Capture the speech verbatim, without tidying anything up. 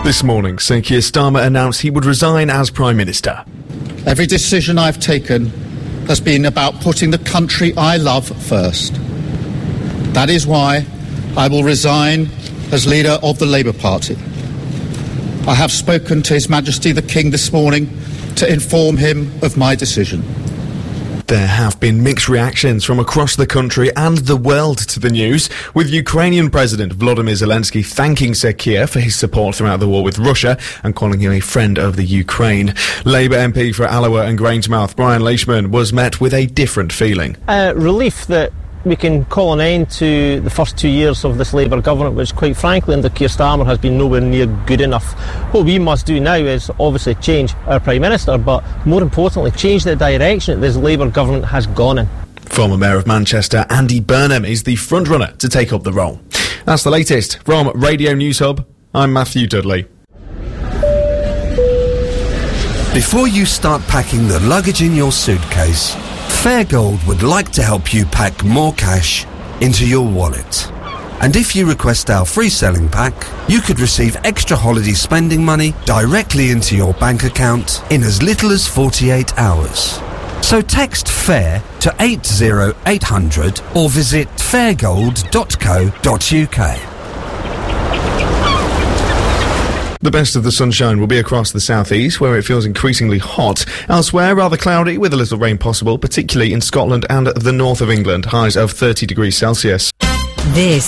This morning, Sir Keir Starmer announced he would resign as Prime Minister. Every decision I've taken has been about putting the country I love first. That is why I will resign as leader of the Labour Party. I have spoken to His Majesty the King this morning to inform him of my decision. There have been mixed reactions from across the country and the world to the news, with Ukrainian President Volodymyr Zelensky thanking Sir Keir for his support throughout the war with Russia and calling him a friend of the Ukraine. Labour M P for Alloa and Grangemouth, Brian Leishman, was met with a different feeling. Uh, relief that we can call an end to the first two years of this Labour government, which quite frankly under Keir Starmer has been nowhere near good enough. What we must do now is obviously change our Prime Minister, but more importantly change the direction that this Labour government has gone in. Former Mayor of Manchester Andy Burnham is the frontrunner to take up the role. That's the latest from Radio News Hub. I'm Matthew Dudley. Before you start packing the luggage in your suitcase, Fairgold would like to help you pack more cash into your wallet. And if you request our free selling pack, you could receive extra holiday spending money directly into your bank account in as little as forty-eight hours. So text FAIR to eight zero eight hundred or visit fairgold dot co dot uk. The best of the sunshine will be across the southeast, where it feels increasingly hot. Elsewhere, rather cloudy with a little rain possible, particularly in Scotland and the north of England. Highs of thirty degrees Celsius. This